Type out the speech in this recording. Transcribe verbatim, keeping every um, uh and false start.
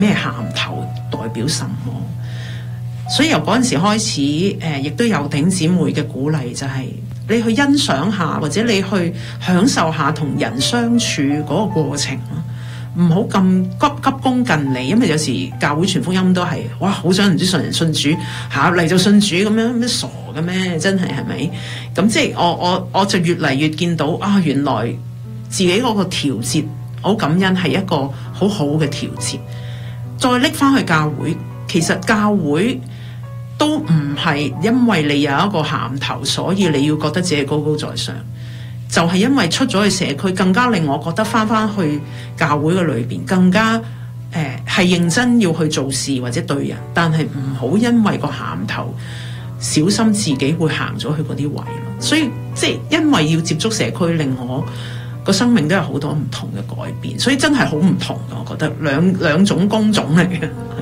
咩銜頭代表什麼。所以由嗰陣時開始，誒、呃、亦都有弟兄姊妹嘅鼓勵，就係、是、你去欣賞下，或者你去享受下同人相處嗰個過程咯，唔好咁急急功近利。因為有時教會傳福音都係哇，好想唔知信人信主，下嚟就信主咁樣，咩傻嘅咩？真係係咪？咁即係我我我就越嚟越見到啊，原來自己嗰個調節好感恩係一個好好嘅調節。再拎翻去教會，其實教會都唔係因為你有一個銜頭，所以你要覺得自己高高在上。就係、是、因為出咗去社區，更加令我覺得翻翻去教會嘅裏邊，更加誒係、呃、認真要去做事或者對人，但係唔好因為個銜頭小心自己會行咗去嗰啲位咯。所以即係因為要接觸社區，令我個生命都有好多唔同嘅改變，所以真係好唔同嘅。我覺得兩兩種工種嚟嘅。